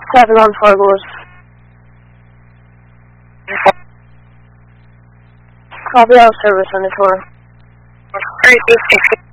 Traffic on Fargo's. Copy out service on the tour. Alright,